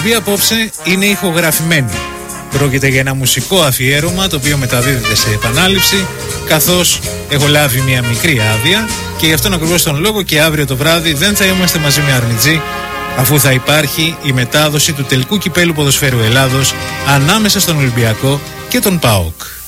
Η απόψε είναι ηχογραφημένη. Πρόκειται για ένα μουσικό αφιέρωμα το οποίο μεταδίδεται σε επανάληψη, καθώς έχω λάβει μια μικρή άδεια και γι' αυτόν ακριβώς τον λόγο και αύριο το βράδυ δεν θα είμαστε μαζί με Αρνιτζή, αφού θα υπάρχει η μετάδοση του τελικού κυπέλου ποδοσφαίρου Ελλάδος ανάμεσα στον Ολυμπιακό και τον ΠΑΟΚ.